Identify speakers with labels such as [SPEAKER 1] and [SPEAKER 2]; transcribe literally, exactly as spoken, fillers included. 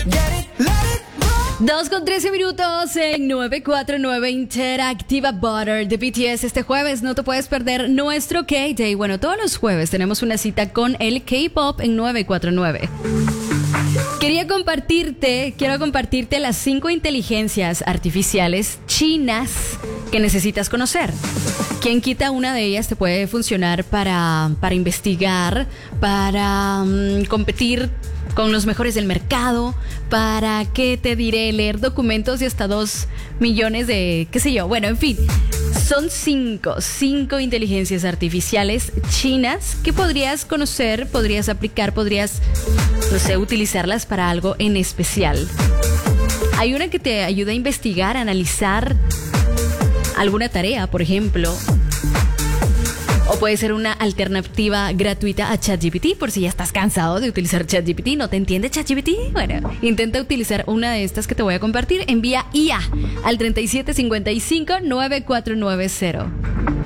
[SPEAKER 1] Dos con trece minutos en nueve cuatro nueve Interactiva Butter de B T S. Este jueves no te puedes perder nuestro K-Day. Bueno, todos los jueves tenemos una cita con el K-Pop en nueve cuatro nueve. Quería compartirte, quiero compartirte las cinco inteligencias artificiales chinas que necesitas conocer. Quien quita una de ellas te puede funcionar para, para investigar, para um, competir con los mejores del mercado, para, ¿qué te diré? Leer documentos de hasta dos millones de, qué sé yo. Bueno, en fin, son cinco, cinco inteligencias artificiales chinas que podrías conocer, podrías aplicar, podrías, no sé, utilizarlas para algo en especial. Hay una que te ayuda a investigar, a analizar alguna tarea, por ejemplo. O puede ser una alternativa gratuita a ChatGPT, por si ya estás cansado de utilizar ChatGPT. ¿No te entiende ChatGPT? Bueno, intenta utilizar una de estas que te voy a compartir. Envía I A al treinta y siete cincuenta y cinco nueve cuatro nueve cero.